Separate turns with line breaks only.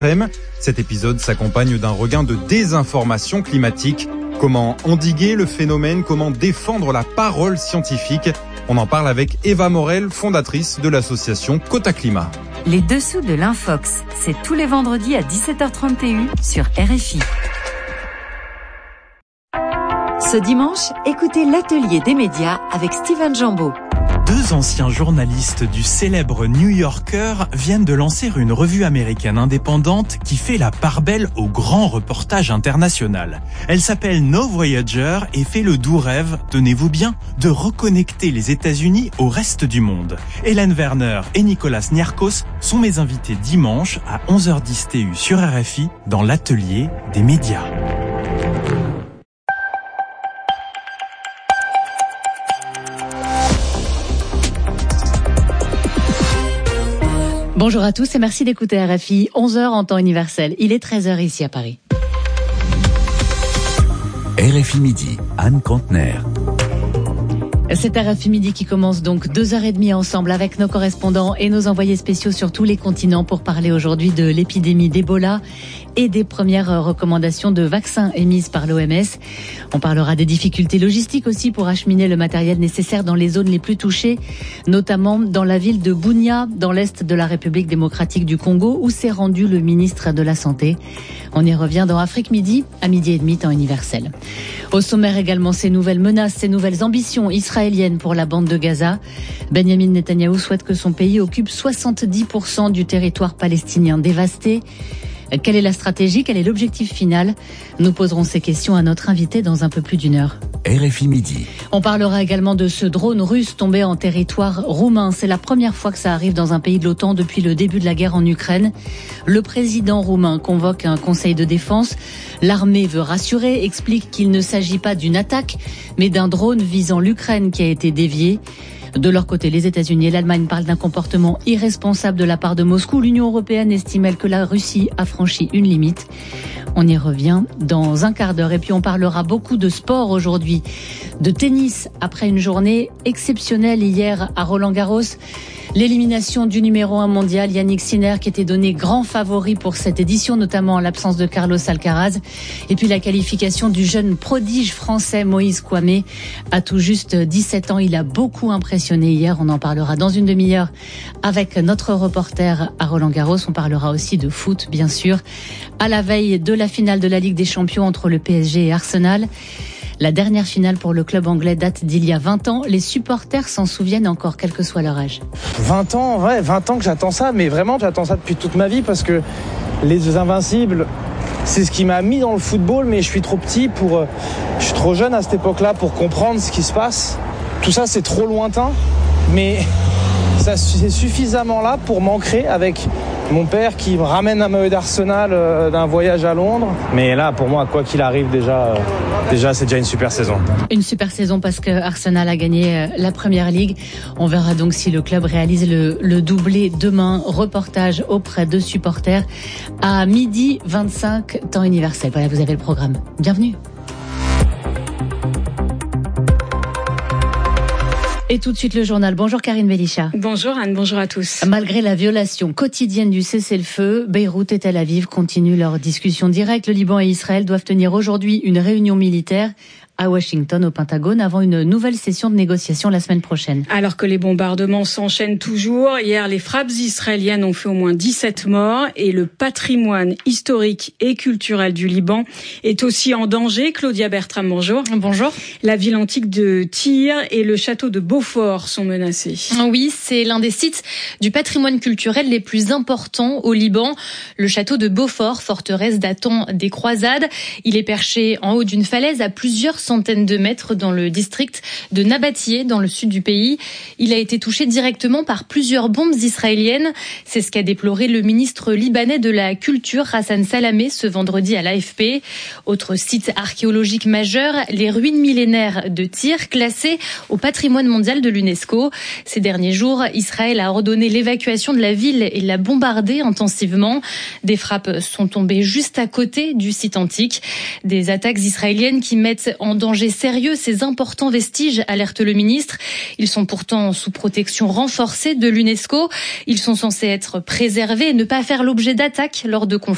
Cet épisode s'accompagne d'un regain de désinformation climatique. Comment endiguer le phénomène? Comment défendre la parole scientifique? On en parle avec Eva Morel, fondatrice de l'association Quota Climat.
Les dessous de l'Infox, c'est tous les vendredis à 17h30 TU sur RFI. Ce dimanche, écoutez l'atelier des médias avec Steven Jambeau.
Deux anciens journalistes du célèbre New Yorker viennent de lancer une revue américaine indépendante qui fait la part belle au grand reportage international. Elle s'appelle No Voyager et fait le doux rêve, tenez-vous bien, de reconnecter les États-Unis au reste du monde. Hélène Werner et Nicolas Niarchos sont mes invités dimanche à 11h10 TU sur RFI dans l'atelier des médias.
Bonjour à tous et merci d'écouter RFI, 11h en temps universel. Il est 13h ici à Paris.
RFI Midi, Anne Contener.
C'est RFI Midi qui commence donc 2h30 ensemble avec nos correspondants et nos envoyés spéciaux sur tous les continents pour parler aujourd'hui de l'épidémie d'Ebola et des premières recommandations de vaccins émises par l'OMS. On parlera des difficultés logistiques aussi pour acheminer le matériel nécessaire dans les zones les plus touchées, notamment dans la ville de Bunia, dans l'est de la République démocratique du Congo, où s'est rendu le ministre de la Santé. On y revient dans Afrique Midi, à 12h30 temps universel. Au sommaire également ces nouvelles menaces, ces nouvelles ambitions israéliennes pour la bande de Gaza. Benjamin Netanyahou souhaite que son pays occupe 70% du territoire palestinien dévasté. Quelle est la stratégie? Quel est l'objectif final? Nous poserons ces questions à notre invité dans un peu plus d'une heure.
RFI Midi.
On parlera également de ce drone russe tombé en territoire roumain. C'est la première fois que ça arrive dans un pays de l'OTAN depuis le début de la guerre en Ukraine. Le président roumain convoque un conseil de défense. L'armée veut rassurer, explique qu'il ne s'agit pas d'une attaque, mais d'un drone visant l'Ukraine qui a été dévié. De leur côté, les États-Unis et l'Allemagne parlent d'un comportement irresponsable de la part de Moscou. L'Union européenne estime, elle, que la Russie a franchi une limite. On y revient dans un quart d'heure. Et puis on parlera beaucoup de sport aujourd'hui, de tennis après une journée exceptionnelle hier à Roland-Garros. L'élimination du numéro 1 mondial, Yannick Sinner, qui était donné grand favori pour cette édition, notamment en l'absence de Carlos Alcaraz. Et puis la qualification du jeune prodige français Moïse Kouamé. À tout juste 17 ans, il a beaucoup impressionné hier. On en parlera dans une demi-heure avec notre reporter à Roland-Garros. On parlera aussi de foot, bien sûr, à la veille de la finale de la Ligue des Champions entre le PSG et Arsenal. La dernière finale pour le club anglais date d'il y a 20 ans. Les supporters s'en souviennent encore, quel que soit leur âge.
20 ans, ouais, 20 ans que j'attends ça, mais vraiment j'attends ça depuis toute ma vie parce que les Invincibles, c'est ce qui m'a mis dans le football, mais je suis trop petit je suis trop jeune à cette époque-là pour comprendre ce qui se passe. Tout ça, c'est trop lointain, mais ça, c'est suffisamment là pour m'ancrer avec mon père qui me ramène un maillot d'Arsenal d'un voyage à Londres. Mais là, pour moi, quoi qu'il arrive, déjà c'est déjà une super saison.
Une super saison parce que Arsenal a gagné la Première Ligue. On verra donc si le club réalise le doublé demain. Reportage auprès de supporters à 12h25 temps universel. Voilà, vous avez le programme. Bienvenue. Et tout de suite le journal. Bonjour Karine Belisha.
Bonjour Anne, bonjour à tous.
Malgré la violation quotidienne du cessez-le-feu, Beyrouth et Tel Aviv continuent leurs discussions directes. Le Liban et Israël doivent tenir aujourd'hui une réunion militaire à Washington, au Pentagone, avant une nouvelle session de négociation la semaine prochaine.
Alors que les bombardements s'enchaînent toujours, hier les frappes israéliennes ont fait au moins 17 morts et le patrimoine historique et culturel du Liban est aussi en danger. Claudia Bertram, bonjour.
Bonjour.
La ville antique de Tyr et le château de Beaufort sont menacés.
Oui, c'est l'un des sites du patrimoine culturel les plus importants au Liban. Le château de Beaufort, forteresse datant des croisades. Il est perché en haut d'une falaise à plusieurs centaines de mètres dans le district de Nabatieh, dans le sud du pays. Il a été touché directement par plusieurs bombes israéliennes. C'est ce qu'a déploré le ministre libanais de la Culture, Hassan Salameh, ce vendredi à l'AFP. Autre site archéologique majeur, les ruines millénaires de Tyr, classées au patrimoine mondial de l'UNESCO. Ces derniers jours, Israël a ordonné l'évacuation de la ville et l'a bombardée intensivement. Des frappes sont tombées juste à côté du site antique. Des attaques israéliennes qui mettent en danger sérieux ces importants vestiges, alerte le ministre. Ils sont pourtant sous protection renforcée de l'UNESCO. Ils sont censés être préservés et ne pas faire l'objet d'attaques lors de conflits.